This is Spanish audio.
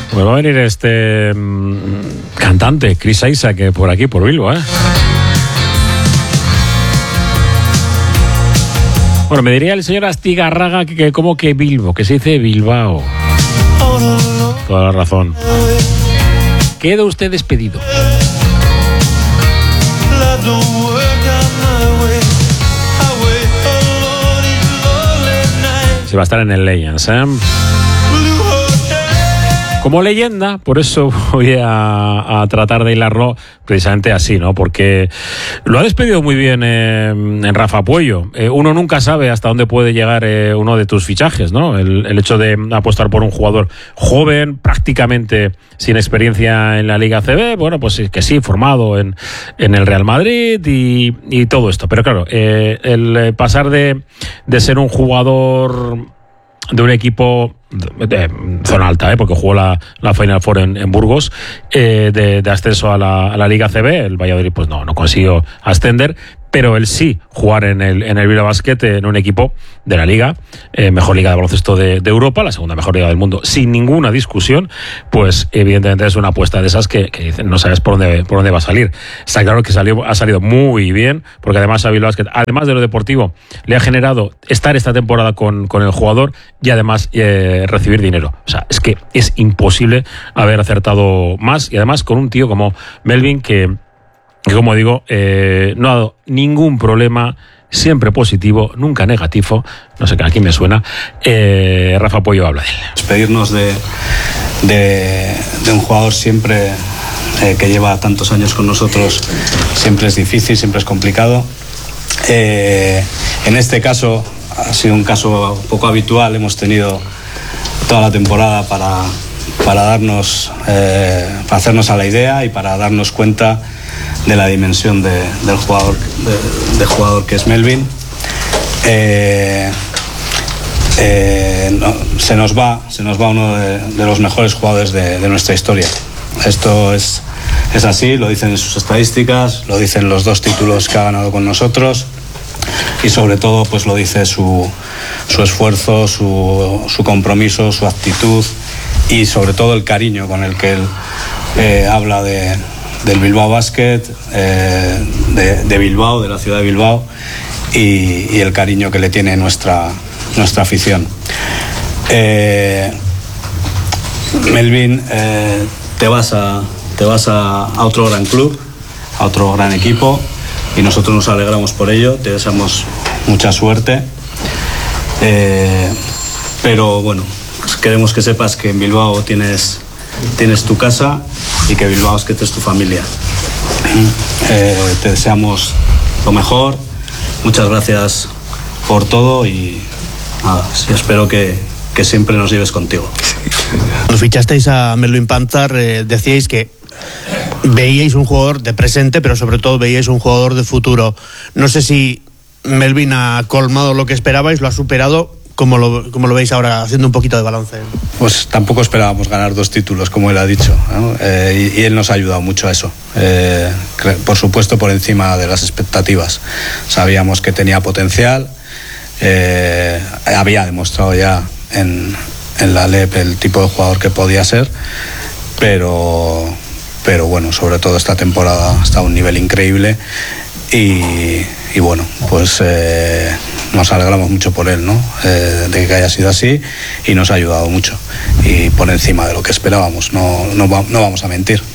Pues va a venir este cantante, Chris Isaak, por aquí, por Bilbao, Bueno, me diría el señor Astigarraga que como que Bilbo, que se dice Bilbao. Toda la razón. Queda usted despedido. Se va a estar en el Legends, Como leyenda, por eso voy a tratar de hilarlo precisamente así, ¿no? Porque lo ha despedido muy bien en Rafa Puello. Uno nunca sabe hasta dónde puede llegar uno de tus fichajes, ¿no? El hecho de apostar por un jugador joven, prácticamente sin experiencia en la Liga ACB, bueno, pues que sí, formado en el Real Madrid y todo esto. Pero claro, el pasar de ser un jugador de un equipo de zona alta, porque jugó la Final Four en Burgos, de ascenso a la Liga ACB, el Valladolid pues no consiguió ascender, pero él sí jugar en el Bilbao Basket en un equipo de la Liga, mejor liga de baloncesto de Europa, la segunda mejor liga del mundo, sin ninguna discusión, pues evidentemente es una apuesta de esas que dicen, no sabes por dónde va a salir. Está claro que ha salido muy bien, porque además a Bilbao Basket, además de lo deportivo, le ha generado estar esta temporada con el jugador y además recibir dinero. O sea, es que es imposible haber acertado más, y además con un tío como Melvin que como digo, no ha dado ningún problema, siempre positivo, nunca negativo. No sé, aquí me suena. Rafa Puello habla de él. Despedirnos de un jugador siempre que lleva tantos años con nosotros, siempre es difícil, siempre es complicado. En este caso ha sido un caso poco habitual. Hemos tenido toda la temporada para darnos, para hacernos a la idea y para darnos cuenta de la dimensión del jugador que es Melvin. Se nos va uno de los mejores jugadores de nuestra historia. Esto es así, lo dicen sus estadísticas, lo dicen los 2 títulos que ha ganado con nosotros, y sobre todo pues lo dice su esfuerzo, su compromiso, su actitud, y sobre todo el cariño con el que él habla del Bilbao Basket, de Bilbao, de la ciudad de Bilbao, y el cariño que le tiene nuestra afición. Melvin, te vas a otro gran club, a otro gran equipo, y nosotros nos alegramos por ello, te deseamos mucha suerte, pero bueno, queremos que sepas que en Bilbao tienes tu casa y que Bilbao es tu familia. Te deseamos lo mejor, muchas gracias por todo, y nada, espero que siempre nos lleves contigo. Cuando fichasteis a Melvin Panzar, decíais que veíais un jugador de presente, pero sobre todo veíais un jugador de futuro. No sé si Melvin ha colmado lo que esperabais, lo ha superado. ¿Cómo lo veis ahora, haciendo un poquito de balance? Pues tampoco esperábamos ganar 2 títulos, como él ha dicho, ¿no? Y él nos ha ayudado mucho a eso. Por supuesto, por encima de las expectativas. Sabíamos que tenía potencial, había demostrado ya en la LEP el tipo de jugador que podía ser, pero bueno, sobre todo esta temporada está a un nivel increíble, y bueno, pues nos alegramos mucho por él, ¿no? De que haya sido así, y nos ha ayudado mucho, y por encima de lo que esperábamos, no vamos a mentir.